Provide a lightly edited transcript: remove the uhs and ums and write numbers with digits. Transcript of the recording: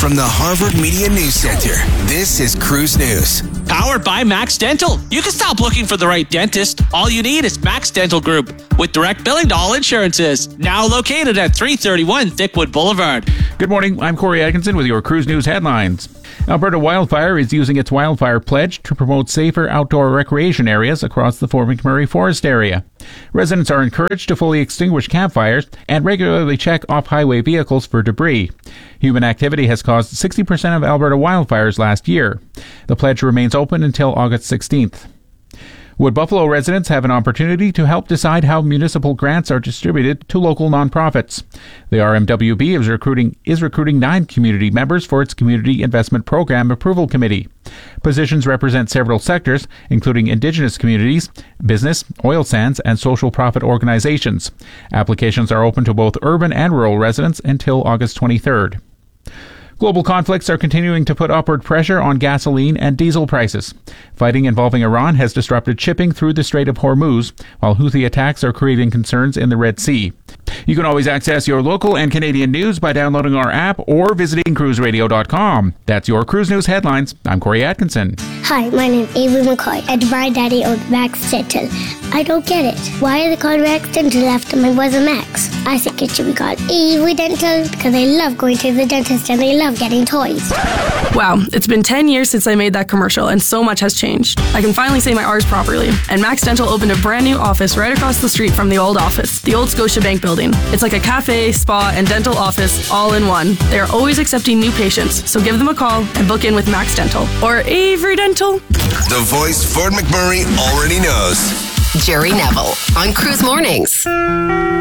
From the Harvard Media News Center, this is Cruise News. Powered by Max Dental. You can stop looking for the right dentist. All you need is Max Dental Group with direct billing to all insurances. Now located at 331 Thickwood Boulevard. Good morning. I'm Corey Atkinson with your Cruise News headlines. Alberta Wildfire is using its wildfire pledge to promote safer outdoor recreation areas across the Fort McMurray Forest area. Residents are encouraged to fully extinguish campfires and regularly check off-highway vehicles for debris. Human activity has caused 60% of Alberta wildfires last year. The pledge remains open until August 16th. Wood Buffalo residents have an opportunity to help decide how municipal grants are distributed to local nonprofits. The RMWB is recruiting 9 community members for its Community Investment Program Approval Committee. Positions represent several sectors, including Indigenous communities, business, oil sands, and social profit organizations. Applications are open to both urban and rural residents until August 23rd. Global conflicts are continuing to put upward pressure on gasoline and diesel prices. Fighting involving Iran has disrupted shipping through the Strait of Hormuz, while Houthi attacks are creating concerns in the Red Sea. You can always access your local and Canadian news by downloading our app or visiting cruiseradio.com. That's your Cruise News headlines. I'm Corey Atkinson. Hi, my name is Avery McCoy, and my daddy owns Max Dental. I don't get it. Why are they called Max Dental after my brother Max? I think it should be called Avery Dental because I love going to the dentist and I love getting toys. Wow, it's been 10 years since I made that commercial and so much has changed. I can finally say my R's properly. And Max Dental opened a brand new office right across the street from the old office, the old Scotiabank building. It's like a cafe, spa, and dental office all in one. They are always accepting new patients, so give them a call and book in with Max Dental or Avery Dental. The voice Fort McMurray already knows. Jerry Neville on Cruise Mornings.